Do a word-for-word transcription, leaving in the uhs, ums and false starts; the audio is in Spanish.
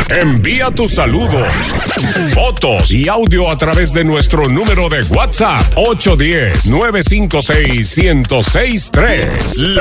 Envía tus saludos, fotos y audio a través de nuestro número de WhatsApp ocho uno cero, nueve cinco seis, uno cero seis tres. La